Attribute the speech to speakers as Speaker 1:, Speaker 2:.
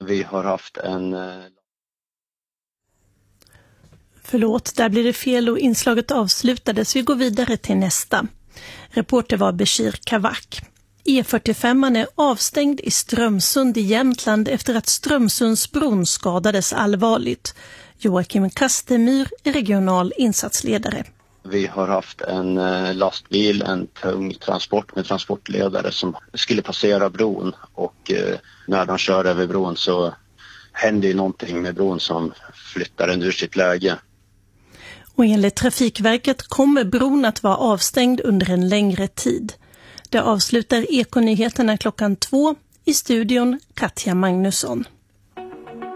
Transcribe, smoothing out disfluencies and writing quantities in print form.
Speaker 1: Vi har haft en...
Speaker 2: Förlåt, där blir det fel och inslaget avslutades. Vi går vidare till nästa. Reporter var Bashir Kavak. E45 är avstängd i Strömsund i Jämtland efter att Strömsundsbron skadades allvarligt. Joakim Kastemyr är regional insatsledare.
Speaker 1: Vi har haft en lastbil, en tung transport med transportledare som skulle passera bron och när de kör över bron så händer någonting med bron som flyttar den ur sitt läge.
Speaker 2: Och enligt Trafikverket kommer bron att vara avstängd under en längre tid. Det avslutar Ekonyheterna 2:00. I studion Katja Magnusson.